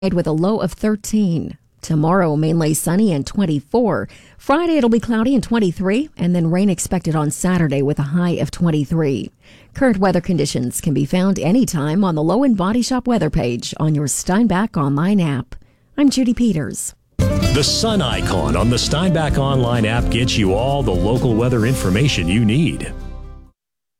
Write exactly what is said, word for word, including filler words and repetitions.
with a low of thirteen. Tomorrow, mainly sunny and twenty-four. Friday, it'll be cloudy and twenty-three, and then rain expected on Saturday with a high of twenty-three. Current weather conditions can be found anytime on the Low End Body Shop weather page on your Steinbach online app. I'm Judy Peters. The sun icon on the Steinbach online app gets you all the local weather information you need.